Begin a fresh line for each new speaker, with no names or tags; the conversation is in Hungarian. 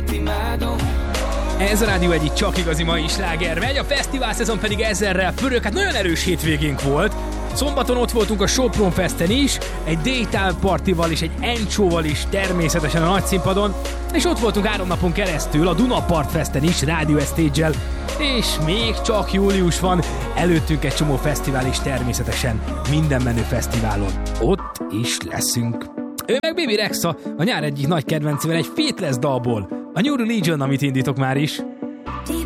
Ez a Rádió egyik csak igazi mai sláger megy, a fesztivál szezon pedig ezerrel pörög, hát nagyon erős hétvégénk volt. Szombaton ott voltunk a Sopron Festen is, egy Daytime Partival és egy Encsóval is természetesen a nagy színpadon, és ott voltunk 3 napon keresztül a Dunapart Festen is, Radio Stage-el, és még csak július van, előttünk egy csomó fesztivál is természetesen minden menő fesztiválon. Ott is leszünk. Ő meg Baby Rexha, a nyár egyik nagy kedvencével egy Faithless dalból, a New Religion, amit indítok már is.